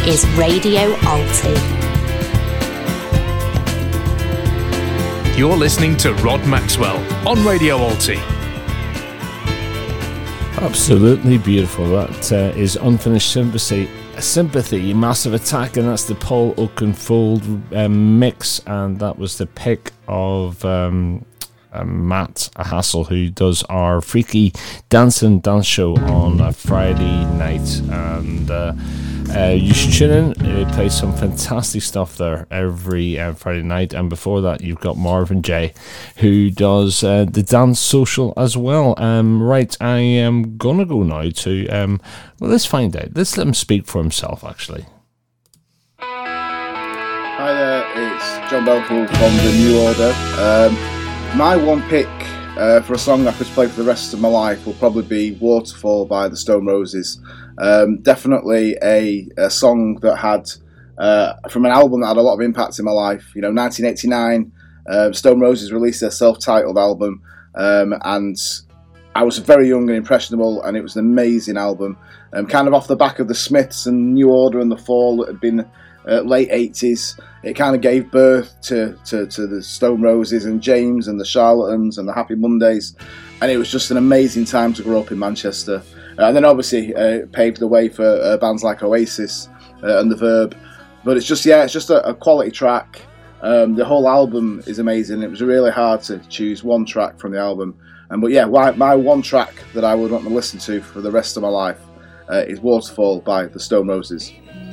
is Radio Alti. You're listening to Rod Maxwell on Radio Alti. Absolutely beautiful. That is Unfinished Sympathy, Massive Attack, and that's the Paul Oakenfold mix, and that was the pick of Matt Hassel, who does our Freaky Dance Show on a Friday night, and you should tune in. He plays some fantastic stuff there every Friday night, and before that you've got Marvin J, who does the Dance Social as well. Right, I am gonna go now to well, let's find out. Let's let him speak for himself, actually. Hi there, it's John Belfield from the New Order. My one pick for a song I could play for the rest of my life will probably be Waterfall by the Stone Roses. Definitely a song that had, from an album that had a lot of impact in my life. 1989, Stone Roses released their self-titled album, and I was very young and impressionable, and it was an amazing album. Kind of off the back of the Smiths and New Order and the Fall that had been late 80s. It kind of gave birth to the Stone Roses and James and the Charlatans and the Happy Mondays, and it was just an amazing time to grow up in Manchester. And then obviously paved the way for bands like Oasis and The Verb. But it's just a quality track. The whole album is amazing. It was really hard to choose one track from the album. But my one track that I would want to listen to for the rest of my life is Waterfall by the Stone Roses.